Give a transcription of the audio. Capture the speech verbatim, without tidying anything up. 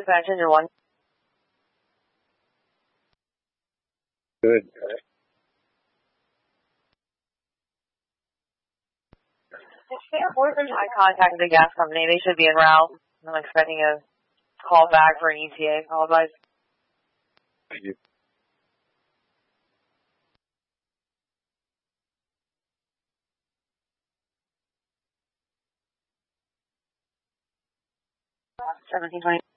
dispatch engine one. Good. I contacted the gas company. They should be en route. I'm expecting a call back for an E T A. Apologize. Thank you. seventeen twenty.